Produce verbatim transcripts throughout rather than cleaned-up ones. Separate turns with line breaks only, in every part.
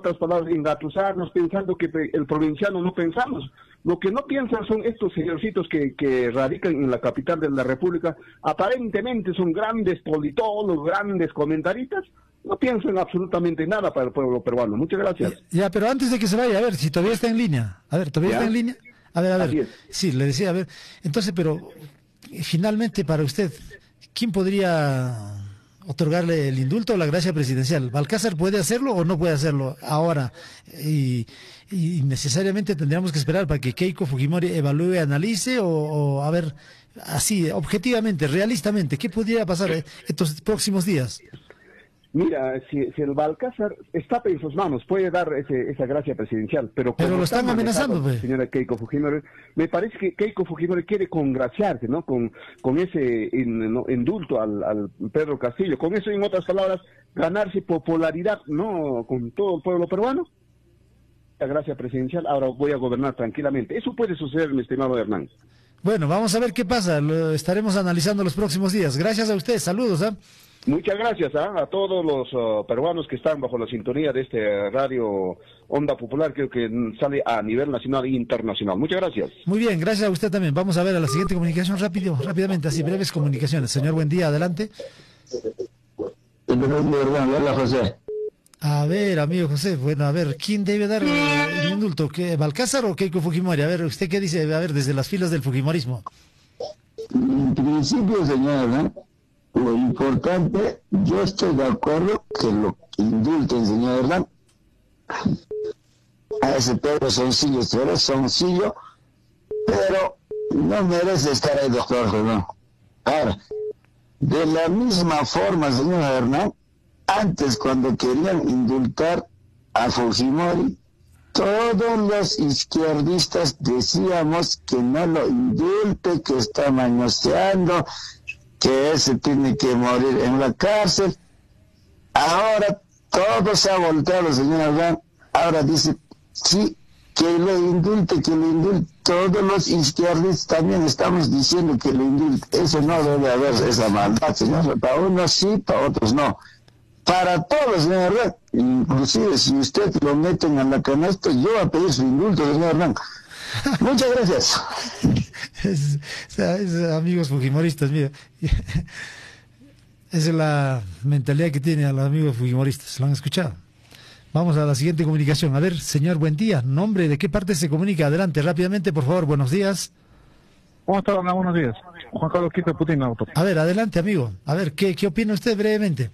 otras palabras, engatusarnos pensando que el provinciano no pensamos. Lo que no piensan son estos señorcitos que, que radican en la capital de la República, aparentemente son grandes politólogos, grandes comentaristas, no piensan absolutamente nada para el pueblo peruano. Muchas gracias.
Ya, ya, pero antes de que se vaya, a ver, si todavía está en línea, a ver, ¿todavía
¿Ya?
está en línea? A ver, a
Así
ver,
es.
sí, le decía, a ver, entonces, pero finalmente para usted, ¿quién podría otorgarle el indulto o la gracia presidencial? ¿Balcázar puede hacerlo o no puede hacerlo ahora? Y, y necesariamente tendríamos que esperar para que Keiko Fujimori evalúe, analice o, o a ver, así, objetivamente, realistamente, ¿qué pudiera pasar estos próximos días?
Mira, si, si el Balcázar está en sus manos, puede dar ese, esa gracia presidencial, pero como
Pero lo están amenazando, pues.
Señora Keiko Fujimori, me parece que Keiko Fujimori quiere congraciarse, ¿no? Con, con ese in, ¿no? indulto al, al Pedro Castillo, con eso, en otras palabras, ganarse popularidad, ¿no? Con todo el pueblo peruano. La gracia presidencial, ahora voy a gobernar tranquilamente. Eso puede suceder, mi estimado Hernán.
Bueno, vamos a ver qué pasa, lo estaremos analizando los próximos días. Gracias a usted, saludos, ¿eh?
Muchas gracias ¿eh? a todos los uh, peruanos que están bajo la sintonía de este radio Onda Popular, creo que sale a nivel nacional e internacional. Muchas gracias.
Muy bien, gracias a usted también. Vamos a ver a la siguiente comunicación rápido, rápidamente, así breves comunicaciones. Señor, buen día, adelante.
Hola, José.
A ver, amigo José, bueno, a ver, ¿quién debe dar el indulto? ¿Qué, Balcázar o Keiko Fujimori? A ver, ¿usted qué dice? A ver, desde las filas del Fujimorismo.
En principio, señor, ¿no? Lo importante, yo estoy de acuerdo que lo indulten, señor Hernán, a ese Pedro Soncillo, pero Soncillo, pero no merece estar ahí, doctor Hernán. Ahora, de la misma forma, señor Hernán, antes cuando querían indultar a Fujimori, todos los izquierdistas decíamos que no lo indulte, que está manoseando, que ese tiene que morir en la cárcel. Ahora todo se ha volteado, señor Hernán. Ahora dice, sí, que lo indulte, que lo indulte. Todos los izquierdistas también estamos diciendo que lo indulte. Eso no debe haber esa maldad, señor. Para unos sí, para otros no. Para todos, señor Hernán. Inclusive si usted lo meten a la canasta, yo voy a pedir su indulto, señor Hernán. Muchas gracias.
Es, es, amigos fujimoristas, mira. Esa es la mentalidad que tienen los amigos fujimoristas. ¿Lo han escuchado? Vamos a la siguiente comunicación. A ver, señor, buen día. ¿Nombre de qué parte se comunica? Adelante, rápidamente, por favor. Buenos días.
¿Cómo está, Ana? Buenos días. Juan Carlos Quito de Putin, autor.
A ver, adelante, amigo. A ver, ¿qué, qué opina usted brevemente?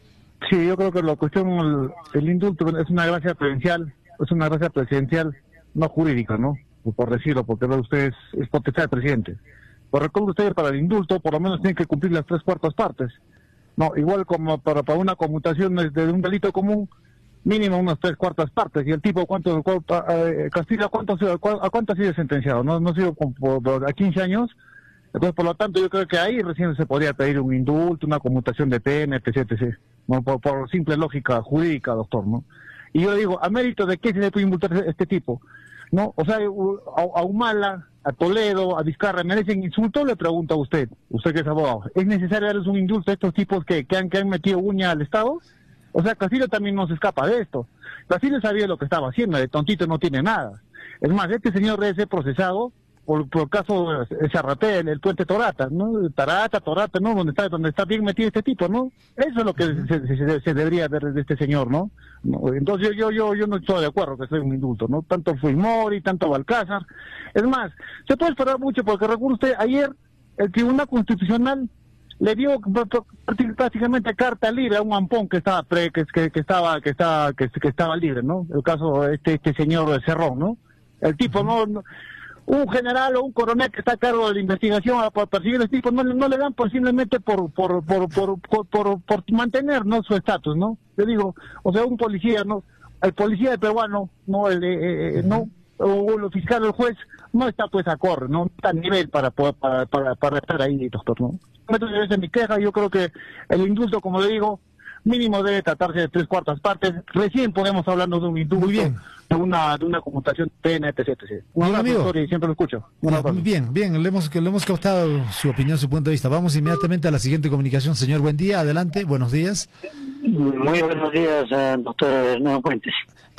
Sí, yo creo que la cuestión, el, el indulto es una gracia presidencial, es una gracia presidencial no jurídica, ¿no? Por decirlo, porque usted es, es potestad del presidente. Pero recuerde usted, para el indulto, por lo menos tiene que cumplir las tres cuartas partes. No, igual como para, para una conmutación de un delito común, mínimo unas tres cuartas partes. Y el tipo, ¿cuánto, cuánto eh, Castillo, ¿cuánto, ¿a cuánto ha sido sentenciado? ¿No, no ha sido por, por, a quince años? Entonces, por lo tanto, yo creo que ahí recién se podría pedir un indulto, una conmutación de pena, etc, etcétera. ¿No? Por, por simple lógica jurídica, doctor, ¿no? Y yo le digo, ¿a mérito de qué se le puede indultar a este tipo? ¿No? O sea, a, a Humala, a Toledo, a Vizcarra, ¿merecen insulto? Le pregunto a usted, usted que es abogado. ¿Es necesario darles un indulto a estos tipos que, que, han, que han metido uña al Estado? O sea, Castillo también no se escapa de esto. Castillo sabía lo que estaba haciendo, de tontito no tiene nada. Es más, este señor debe ser procesado por, por el caso de Charratel, el puente Torata, ¿no? Tarata, Torata, ¿no? Donde está, donde está bien metido este tipo, ¿no? Eso es lo que se, se, se debería ver de este señor, ¿no? ¿no? Entonces yo, yo, yo no estoy de acuerdo que sea un indulto, ¿no? Tanto Fujimori, tanto Balcázar. Es más, se puede esperar mucho porque recuerda usted, ayer el Tribunal Constitucional le dio prácticamente carta libre a un ampón que estaba pre, que, que, que estaba que estaba que, que estaba libre, ¿no? El caso de este este señor Cerrón, ¿no? El tipo no, no un general o un coronel que está a cargo de la investigación para perseguir a este tipo no, no le dan por simplemente por por por por por, por, por mantener, ¿no? Su estatus, ¿no? Yo digo, o sea, un policía, ¿no? El policía peruano, no el eh, eh, no o el fiscal o el juez no está pues a correr, no está a nivel para poder para, para, para estar ahí, doctor, ¿no? Esa es mi queja. Yo creo que el indulto, como le digo, mínimo debe tratarse de tres cuartas partes. Recién podemos hablando de un indulto,
muy bien,
de una de una conmutación de pena, etcétera, etcétera. Un
bien,
abrazo,
amigo.
doctor, y siempre lo escucho.
Ya, muy bien, bien, le hemos, le hemos captado su opinión, su punto de vista. Vamos inmediatamente a la siguiente comunicación. Señor, buen día, adelante, buenos días.
Muy buenos días, doctor Hernán Fuentes.